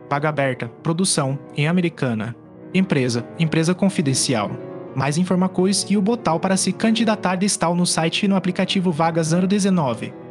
Vaga aberta, produção, em Americana. Empresa, empresa confidencial. Mais informações e o botão para se candidatar está no site e no aplicativo Vagas 019.